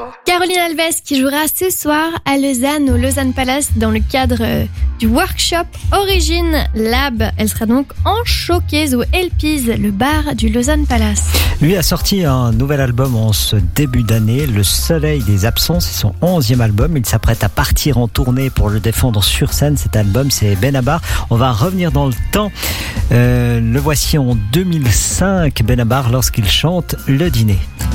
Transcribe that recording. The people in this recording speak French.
Caroline Alves qui jouera ce soir à Lausanne, au Lausanne Palace, dans le cadre du workshop Origin Lab. Elle sera donc en showcase au Elpiz, le bar du Lausanne Palace. Lui a sorti un nouvel album en ce début d'année, Le Soleil des Absents, c'est son 11e album. Il s'apprête à partir en tournée pour le défendre sur scène. Cet album, c'est Benabar. On va revenir dans le temps. Le voici en 2005, Benabar, lorsqu'il chante Le Dîner.